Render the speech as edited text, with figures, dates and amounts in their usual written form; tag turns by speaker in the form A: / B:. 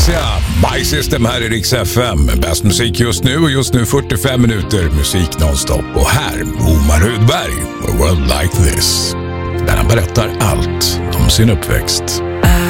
A: Sia, My System här i Rix FM. Bäst musik just nu och just nu 45 minuter musik nonstop. Och här Omar Rudberg, A World Like This. Där han berättar allt om sin uppväxt.